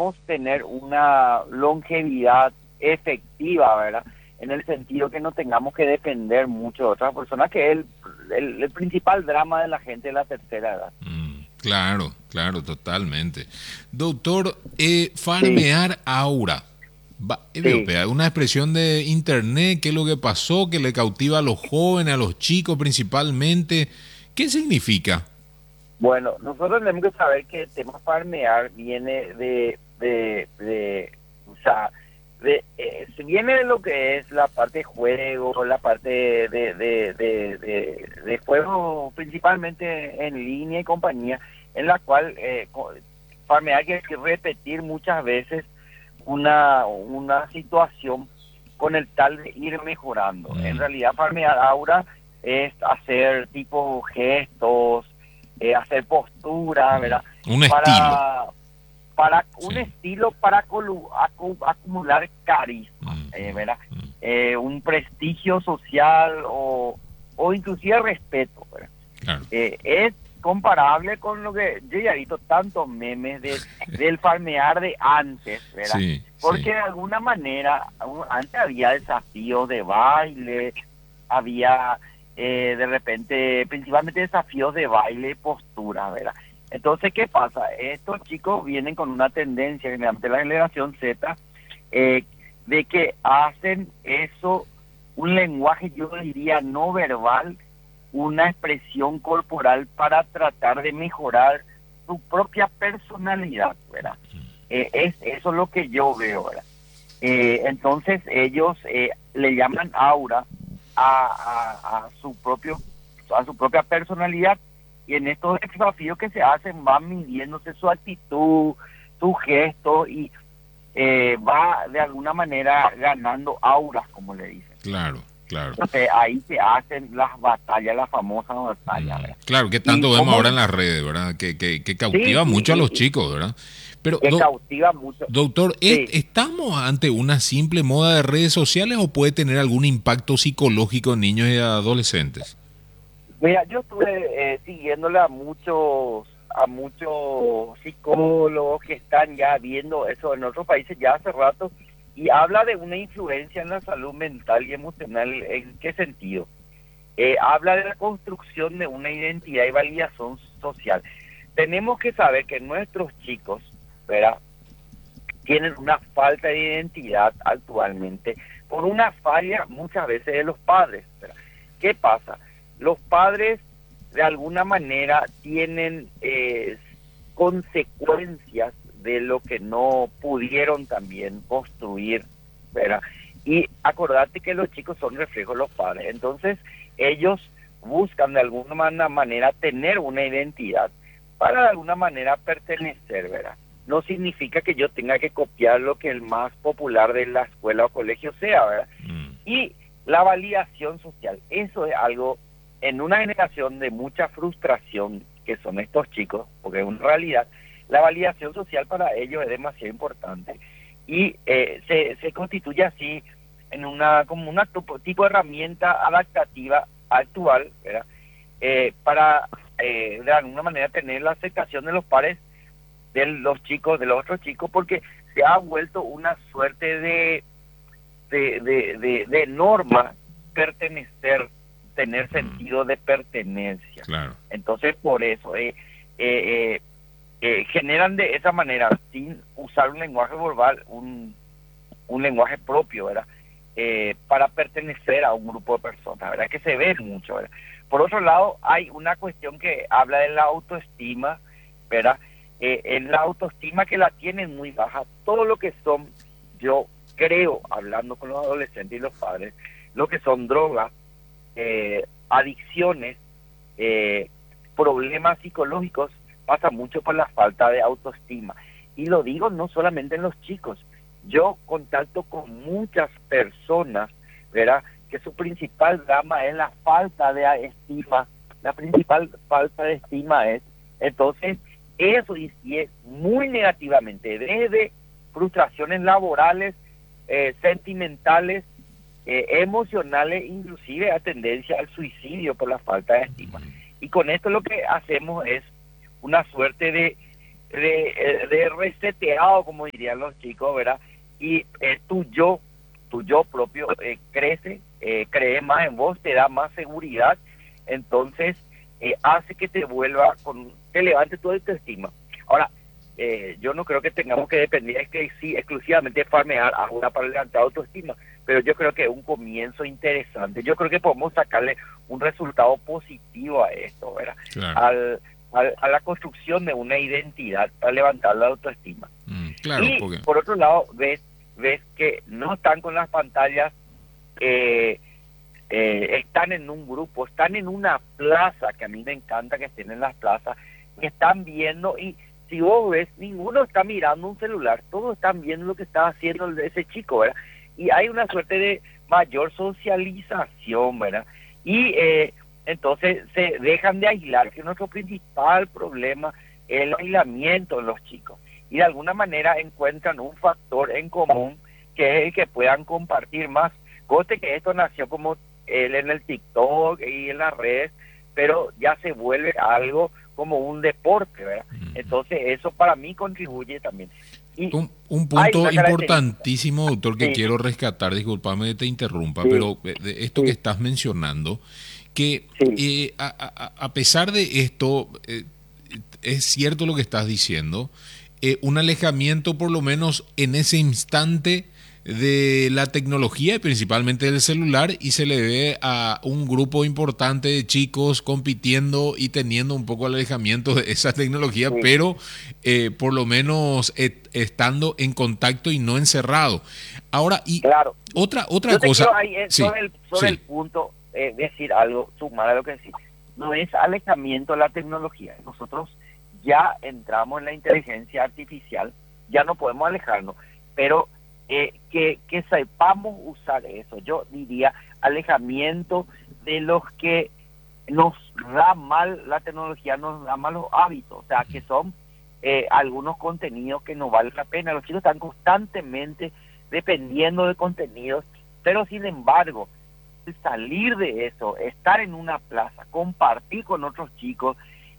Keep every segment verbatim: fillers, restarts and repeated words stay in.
podamos tener una longevidad efectiva, ¿verdad? En el sentido que no tengamos que depender mucho de otras personas, que es el, el, el principal drama de la gente de la tercera edad. Mm, claro, claro, totalmente. Doctor, eh, farmear sí. aura. Va, Sí. Una expresión de internet, ¿qué es lo que pasó? Que le cautiva a los jóvenes, a los chicos principalmente. ¿Qué significa? Bueno, nosotros tenemos que saber que el tema farmear viene de, de, de o sea, de, eh, viene de lo que es la parte de juego, la parte de, de, de, de, de, de juego principalmente en línea y compañía, en la cual eh, farmear quiere decir repetir muchas veces una, una situación con el tal de ir mejorando. Mm. En realidad farmear aura es hacer tipo gestos, eh, hacer postura, ¿verdad? Un para, estilo. Para sí. un estilo para acu acu acumular carisma, mm. eh, ¿verdad? Mm. Eh, un prestigio social o, o inclusive respeto, ¿verdad? Claro. Eh, es comparable con lo que yo ya he visto tantos memes de, del farmear de antes, ¿verdad? Sí, porque sí. de alguna manera antes había desafíos de baile, había eh, de repente principalmente desafíos de baile y postura, ¿verdad? Entonces, ¿qué pasa? Estos chicos vienen con una tendencia generalmente la generación Z eh, de que hacen eso un lenguaje, yo diría, no verbal, una expresión corporal para tratar de mejorar su propia personalidad, ¿verdad? Eh, es eso es lo que yo veo, ¿verdad? Eh, entonces ellos eh, le llaman aura a, a, a su propio a su propia personalidad, y en estos desafíos que se hacen van midiéndose su actitud, su gesto, y eh, va de alguna manera ganando auras, como le dicen. Claro. Claro. Entonces ahí se hacen las batallas, las famosas batallas, ¿verdad? Claro, que tanto y vemos como, ahora en las redes, ¿verdad? Que, que, que cautiva sí, mucho y, a los y, chicos, ¿verdad? Pero que do, cautiva mucho. Doctor, Sí. ¿estamos ante una simple moda de redes sociales o puede tener algún impacto psicológico en niños y adolescentes? Mira, yo estuve eh, siguiéndole a muchos a muchos psicólogos que están ya viendo eso en otros países ya hace rato, y habla de una influencia en la salud mental y emocional. ¿En qué sentido? Eh, habla de la construcción de una identidad y validación social. Tenemos que saber que nuestros chicos, ¿verdad?, tienen una falta de identidad actualmente por una falla muchas veces de los padres, ¿verdad? ¿Qué pasa? Los padres de alguna manera tienen eh, consecuencias de lo que no pudieron también construir, ¿verdad? Y acordate que los chicos son reflejos de los padres, entonces ellos buscan de alguna manera tener una identidad para de alguna manera pertenecer, ¿verdad? No significa que yo tenga que copiar lo que el más popular de la escuela o colegio sea, ¿verdad? Mm. Y la validación social, eso es algo en una generación de mucha frustración que son estos chicos, porque en realidad la validación social para ellos es demasiado importante, y eh, se, se constituye así en una como una tipo de herramienta adaptativa actual, ¿verdad? Eh, para eh, de alguna manera tener la aceptación de los pares de los chicos, de los otros chicos, porque se ha vuelto una suerte de de, de, de, de norma pertenecer, tener sentido de pertenencia. Claro. Entonces, por eso eh, eh, eh, eh, generan de esa manera, sin usar un lenguaje verbal, un, un lenguaje propio, ¿verdad? Eh, para pertenecer a un grupo de personas, ¿verdad? Que se ve mucho, ¿verdad? Por otro lado, hay una cuestión que habla de la autoestima, ¿verdad? Eh, en la autoestima que la tienen muy baja, todo lo que son, yo creo, hablando con los adolescentes y los padres, lo que son drogas, eh, adicciones, eh, problemas psicológicos, pasa mucho por la falta de autoestima. Y lo digo no solamente en los chicos, yo contacto con muchas personas, ¿verdad?, que su principal drama es la falta de estima, la principal falta de estima es, entonces, eso incide muy negativamente, desde frustraciones laborales, eh, sentimentales, eh, emocionales, inclusive a tendencia al suicidio por la falta de estima. Y con esto lo que hacemos es una suerte de, de, de reseteado, como dirían los chicos, ¿verdad? Y eh, tu yo, tu yo propio eh, crece, eh, cree más en vos, te da más seguridad, entonces eh, hace que te vuelva, con que levante tu autoestima. Ahora, eh, yo no creo que tengamos que depender es que sí, exclusivamente de farmear a una para levantar autoestima, pero yo creo que es un comienzo interesante. Yo creo que podemos sacarle un resultado positivo a esto, ¿verdad? Claro. Al, al, a la construcción de una identidad para levantar la autoestima. Mm, claro, y porque... por otro lado, ves, ves que no están con las pantallas, eh, eh, están en un grupo, están en una plaza, que a mí me encanta que estén en las plazas, que están viendo, y si vos ves, ninguno está mirando un celular, todos están viendo lo que está haciendo ese chico, ¿verdad? Y hay una suerte de mayor socialización, ¿verdad? Y eh, entonces se dejan de aislar, que nuestro principal problema es el aislamiento de los chicos. Y de alguna manera encuentran un factor en común que es el que puedan compartir más. Coste que esto nació como él en el TikTok y en las redes, pero ya se vuelve algo como un deporte, ¿verdad? Entonces eso para mí contribuye también. Y un, un punto importantísimo, doctor, que sí. quiero rescatar, discúlpame que te interrumpa, sí. pero de esto sí. que estás mencionando, que sí. eh, a, a, a pesar de esto, eh, es cierto lo que estás diciendo, eh, un alejamiento por lo menos en ese instante de la tecnología y principalmente del celular, y se le ve a un grupo importante de chicos compitiendo y teniendo un poco el alejamiento de esa tecnología, sí. pero eh, por lo menos et, estando en contacto y no encerrado. Ahora, y claro. otra otra Yo te cosa... quiero ahí, eh, sí, sobre, el, sobre sí. el punto, eh, decir algo, sumar a lo que decís. No es alejamiento de la tecnología. Nosotros ya entramos en la inteligencia artificial, ya no podemos alejarnos, pero eh, que, que sepamos usar eso. Yo diría alejamiento de los que nos da mal la tecnología, nos da malos hábitos, o sea, que son eh, algunos contenidos que no valen la pena. Los chicos están constantemente dependiendo de contenidos, pero sin embargo, salir de eso, estar en una plaza, compartir con otros chicos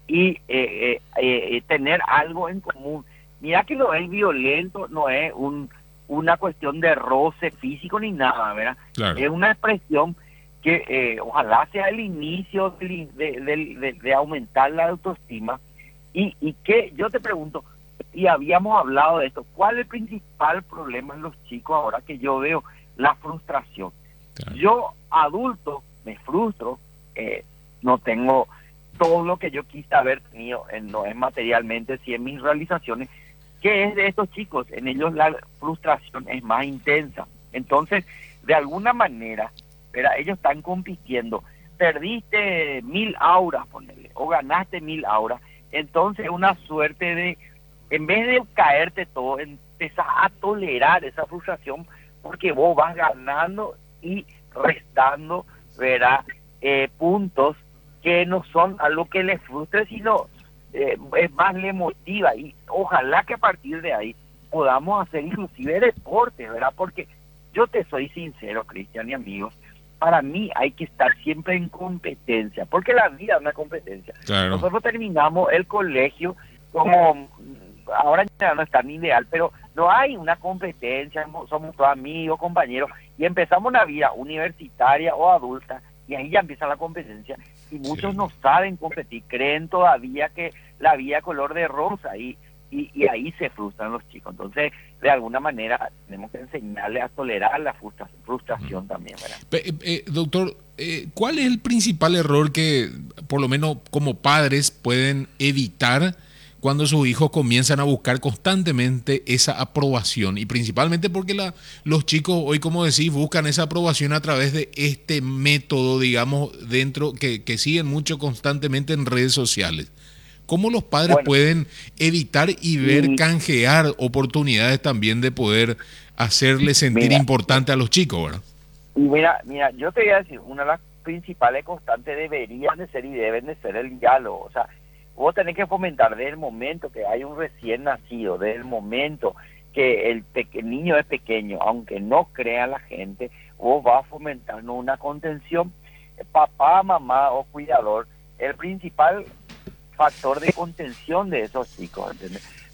y eh, eh, eh, tener algo en común. Mira que no es violento, no es un, una cuestión de roce físico ni nada, ¿verdad? Claro. Es una expresión que eh, ojalá sea el inicio de, de, de, de aumentar la autoestima. Y, y que yo te pregunto, y habíamos hablado de esto, ¿cuál es el principal problema en los chicos ahora que yo veo? La frustración. Claro. Yo, adulto, me frustro, eh, no tengo todo lo que yo quise haber tenido, en, no es materialmente, sí en mis realizaciones. ¿Qué es de estos chicos? En ellos la frustración es más intensa. Entonces, de alguna manera, ¿verdad? Ellos están compitiendo. Perdiste mil auras, ponele, o ganaste mil auras. Entonces, una suerte de, en vez de caerte todo, empezás a tolerar esa frustración porque vos vas ganando y restando, ¿verdad? Eh, puntos que no son algo que les frustre, sino eh, es más le motiva. Y ojalá que a partir de ahí podamos hacer inclusive deporte, ¿verdad? Porque yo te soy sincero, Cristian y amigos, para mí hay que estar siempre en competencia, porque la vida es una competencia. Claro. Nosotros terminamos el colegio como, ahora ya no es tan ideal, pero no hay una competencia, somos todos amigos, compañeros, y empezamos una vida universitaria o adulta, y ahí ya empieza la competencia, y muchos sí. no saben competir, creen todavía que la vida es color de rosa, y, y, y ahí se frustran los chicos. Entonces, de alguna manera, tenemos que enseñarles a tolerar la frustración, frustración mm. también, ¿verdad? Eh, eh, doctor, eh, ¿cuál es el principal error que, por lo menos como padres, pueden evitar cuando sus hijos comienzan a buscar constantemente esa aprobación? Y principalmente porque la, los chicos hoy, como decís, buscan esa aprobación a través de este método, digamos, dentro que, que siguen mucho constantemente en redes sociales. ¿Cómo los padres bueno, pueden evitar y ver y, canjear oportunidades también de poder hacerles sentir mira, importante a los chicos, ¿verdad? Y mira, mira, yo te voy a decir, una de las principales constantes deberían de ser y deben de ser el diálogo. O sea, vos tenés que fomentar desde el momento que hay un recién nacido, desde el momento que el, el niño es pequeño, aunque no crea la gente, vos vas fomentando una contención. Papá, mamá o cuidador, el principal factor de contención de esos chicos, ¿entendés?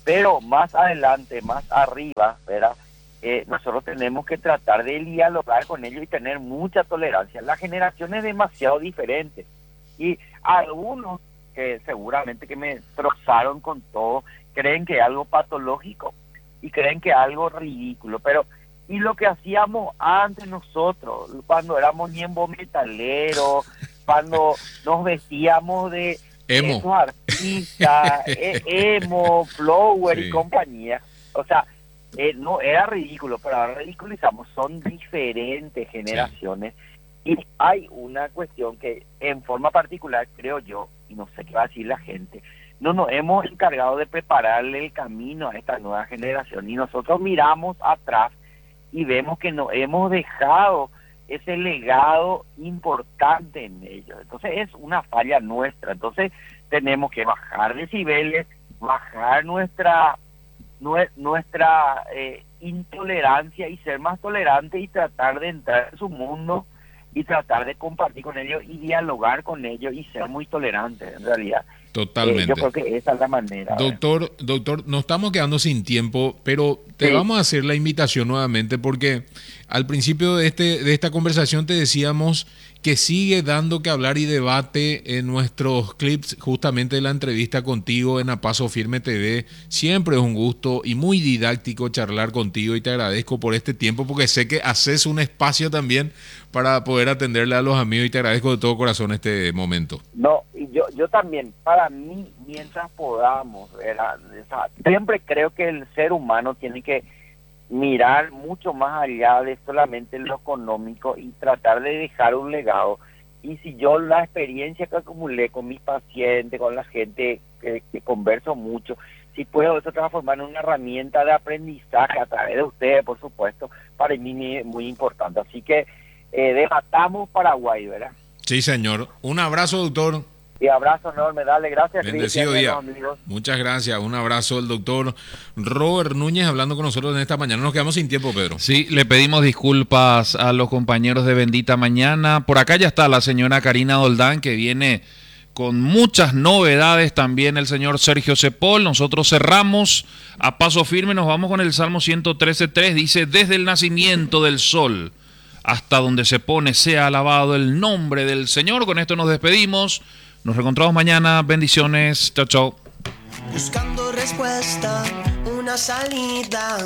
Pero más adelante, más arriba, ¿verdad? Eh, nosotros tenemos que tratar de dialogar con ellos y tener mucha tolerancia. La generación es demasiado diferente y algunos que seguramente que me trozaron con todo creen que es algo patológico y creen que es algo ridículo, pero y lo que hacíamos antes nosotros, cuando éramos ñembo metaleros, cuando nos vestíamos de emo, esos artistas, eh, emo, flower sí. y compañía, o sea, eh, no era ridículo, pero ahora ridiculizamos, son diferentes generaciones. Sí. Y hay una cuestión que en forma particular, creo yo, y no sé qué va a decir la gente, no nos hemos encargado de prepararle el camino a esta nueva generación y nosotros miramos atrás y vemos que nos hemos dejado ese legado importante en ellos. Entonces es una falla nuestra. Entonces tenemos que bajar decibeles, bajar nuestra nuestra eh, intolerancia y ser más tolerantes y tratar de entrar en su mundo y tratar de compartir con ellos y dialogar con ellos y ser muy tolerantes en realidad. Totalmente. Eh, yo creo que esa es la manera. Doctor, ¿verdad? Doctor, nos estamos quedando sin tiempo, pero te sí. vamos a hacer la invitación nuevamente porque al principio de este de esta conversación te decíamos que sigue dando que hablar y debate en nuestros clips justamente de la entrevista contigo en A Paso Firme T V. Siempre es un gusto y muy didáctico charlar contigo y te agradezco por este tiempo porque sé que haces un espacio también para poder atenderle a los amigos y te agradezco de todo corazón este momento. No, y yo yo también, para mí, mientras podamos, ¿verdad? O sea, siempre creo que el ser humano tiene que mirar mucho más allá de solamente lo económico y tratar de dejar un legado. Y si yo la experiencia que acumulé con mis pacientes, con la gente que, que converso mucho, si puedo eso transformar en una herramienta de aprendizaje a través de ustedes, por supuesto, para mí es muy importante. Así que eh, debatamos Paraguay, ¿verdad? Sí, señor. Un abrazo, doctor. Y abrazo enorme, dale, gracias. Bendecido día. Muchas gracias, un abrazo del doctor Robert Núñez hablando con nosotros en esta mañana. Nos quedamos sin tiempo, Pedro. Sí, le pedimos disculpas a los compañeros de Bendita Mañana. Por acá ya está la señora Karina Doldán, que viene con muchas novedades, también el señor Sergio Cepol. Nosotros cerramos A Paso Firme, nos vamos con el Salmo ciento trece tres, dice: desde el nacimiento del sol hasta donde se pone, sea alabado el nombre del Señor. Con esto nos despedimos. Nos reencontramos mañana. Bendiciones. Chao, chao. Buscando respuesta, una salida.